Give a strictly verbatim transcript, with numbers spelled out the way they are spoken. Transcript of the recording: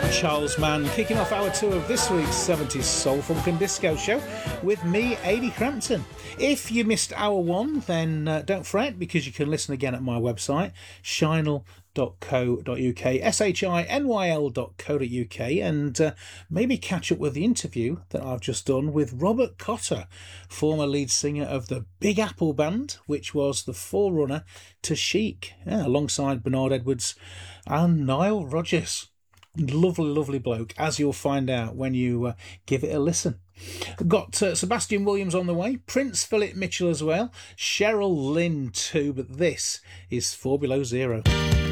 Charles Mann, kicking off hour two of this week's seventies Soul, Funk and Disco show with me, Ady Crampton. If you missed hour one, then uh, don't fret, because you can listen again at my website, shinel dot co dot uk, S H I N Y L dot co dot uk, and uh, maybe catch up with the interview that I've just done with Robert Cotter, former lead singer of the Big Apple Band, which was the forerunner to Chic, yeah, alongside Bernard Edwards and Nile Rodgers. Lovely, lovely bloke, as you'll find out when you uh, give it a listen. Got uh, Sebastian Williams on the way, Prince Philip Mitchell as well, Cheryl Lynn too, but this is Four Below Zero.